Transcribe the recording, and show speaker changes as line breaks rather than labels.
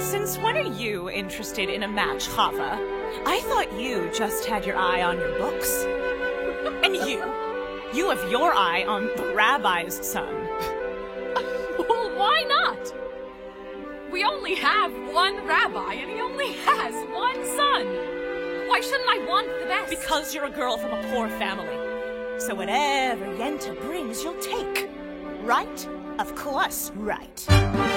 Since when are you interested in a match, Chava? I thought you just had your eye on your books. And you have your eye on the rabbi's son.
Well, why not? We only have one rabbi, and he only has one son. Why shouldn't I want the best?
Because you're a girl from a poor family. So whatever Yenta brings, you'll take. Right? Of course, right.